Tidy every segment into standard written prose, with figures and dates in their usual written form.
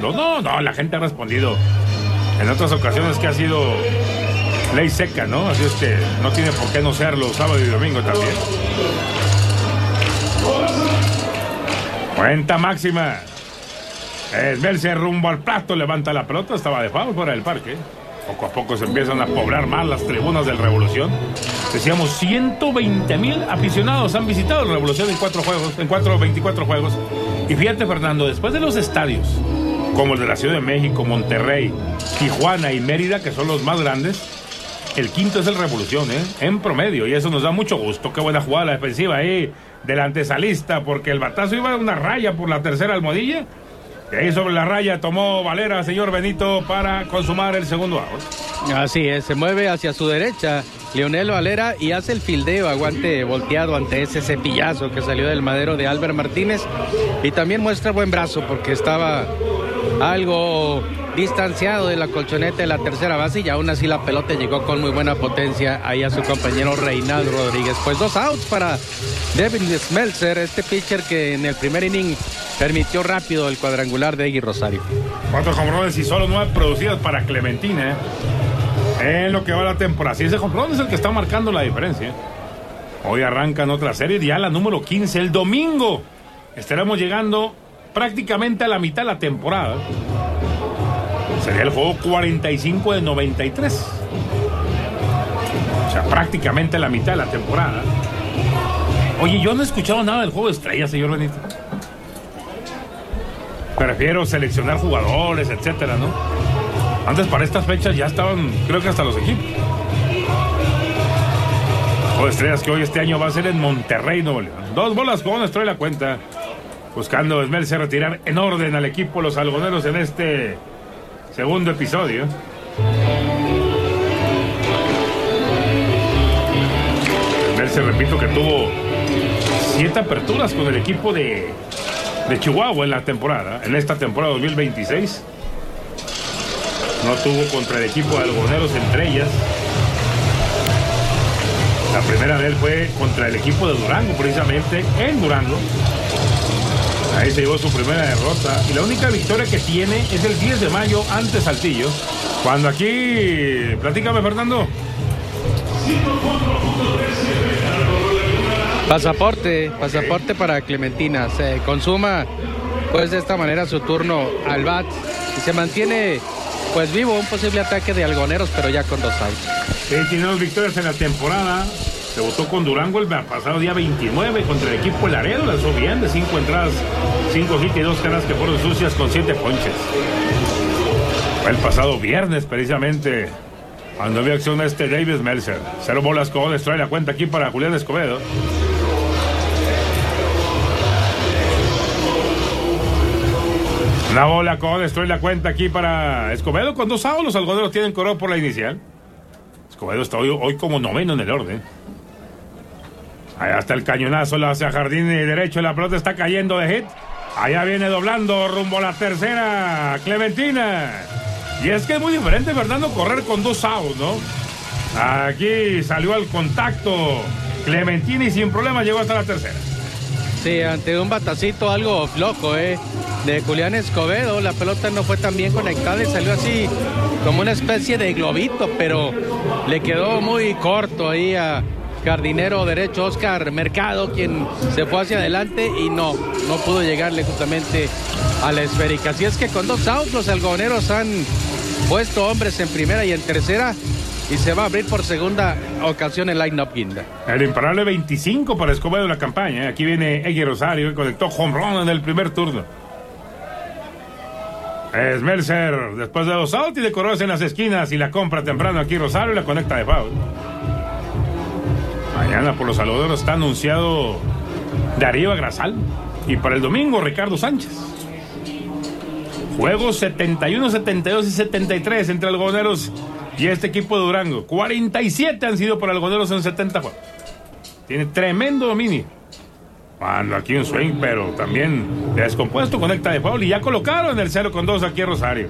No, la gente ha respondido en otras ocasiones que ha sido ley seca, ¿no? Así es que no tiene por qué no serlo sábado y domingo también. Cuenta máxima. Smeltzer rumbo al plato, levanta la pelota, estaba de foul fuera del parque. Poco a poco se empiezan a poblar más las tribunas del Revolución. Decíamos, 120,000 aficionados han visitado el Revolución en 24 juegos. Y fíjate, Fernando, después de los estadios, como el de la Ciudad de México, Monterrey, Tijuana y Mérida, que son los más grandes, el quinto es el Revolución, en promedio, y eso nos da mucho gusto. Qué buena jugada la defensiva ahí del antesalista, porque el batazo iba a una raya por la tercera almohadilla. Y ahí sobre la raya tomó Valera, señor Benito, para consumar el segundo out. Así es, se mueve hacia su derecha Leonel Valera y hace el fildeo, aguante volteado ante ese cepillazo que salió del madero de Albert Martínez. Y también muestra buen brazo porque estaba algo distanciado de la colchoneta de la tercera base y aún así la pelota llegó con muy buena potencia ahí a su compañero Reinaldo Rodríguez. Pues 2 outs para Devin Smeltzer, este pitcher que en el primer inning permitió rápido el cuadrangular de Eggy Rosario. 4 jonrones y solo 9 producidas para Clementina en lo que va la temporada. Si ese jonrón es el que está marcando la diferencia. Hoy arrancan otra serie, ya la número 15. El domingo estaremos llegando prácticamente a la mitad de la temporada. Sería el juego 45 de 93. O sea, prácticamente la mitad de la temporada. Oye, yo no he escuchado nada del juego de estrellas, señor Benito. Prefiero seleccionar jugadores, etcétera, ¿no? Antes, para estas fechas ya estaban, creo que hasta los equipos. El juego de estrellas que hoy este año va a ser en Monterrey, Nuevo León. 2 bolas con trae la cuenta. Buscando Smeltzer retirar en orden al equipo los algoneros en este segundo episodio. Smeltzer, repito, que tuvo 7 aperturas con el equipo de Chihuahua en la temporada, en esta temporada 2026. No tuvo contra el equipo de algoneros entre ellas. La primera de él fue contra el equipo de Durango, precisamente en Durango. Ahí se llevó su primera derrota. Y la única victoria que tiene es el 10 de mayo ante Saltillo. Cuando aquí... Platícame, Fernando. Pasaporte para Clementina. Se consuma pues de esta manera su turno al bat y se mantiene pues vivo un posible ataque de algoneros, pero ya con 2 outs. Sí, tiene 2 victorias en la temporada. Debutó con Durango el pasado día 29 contra el equipo de Laredo. Lanzó bien de 5 entradas, 5 hits y 2 carreras que fueron sucias con 7 ponches. Fue el pasado viernes precisamente cuando vio acción David Smeltzer. 0 bolas con trae la cuenta aquí para Julián Escobedo. Una bola con trae la cuenta aquí para Escobedo con 2 outs. Los algoneros tienen corredor por la inicial. Escobedo está hoy como noveno en el orden. Allá está el cañonazo hacia jardín derecho. La pelota está cayendo de hit. Allá viene doblando rumbo a la tercera Clementina. Y es que es muy diferente, Fernando, correr con 2 outs, ¿no? Aquí salió al contacto Clementina y sin problema llegó hasta la tercera. Sí, ante un batacito algo flojo, de Julián Escobedo. La pelota no fue tan bien conectada y salió así como una especie de globito, pero le quedó muy corto ahí a jardinero derecho Oscar Mercado, quien se fue hacia adelante y no pudo llegarle justamente a la esférica. Así es que con 2 outs los algoneros han puesto hombres en primera y en tercera y se va a abrir por segunda ocasión el line-up guinda. El imparable 25 para Escobedo en la campaña. Aquí viene Eggy Rosario y conectó home run en el primer turno. Smeltzer después de 2 outs y de corredores en las esquinas y la compra temprano aquí Rosario y la conecta de foul. Mañana por los algodoneros está anunciado Darío Agrasal y para el domingo Ricardo Sánchez. Juegos 71, 72 y 73 entre algodoneros y este equipo de Durango. 47 han sido por algodoneros en 70 juegos. Tiene tremendo dominio. Cuando aquí un swing, pero también descompuesto, conecta de foul y ya colocaron el 0-2 aquí a Rosario.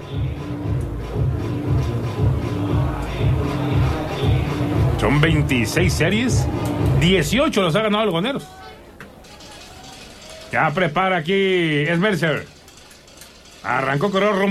Son 26 series, 18 los ha ganado algodoneros. Ya prepara aquí Smeltzer. Arrancó corredor